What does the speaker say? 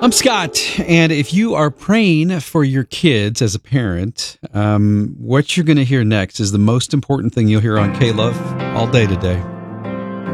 I'm Scott, and if you are praying for your kids as a parent, what you're going to hear next is the most important thing you'll hear on K-Love all day today.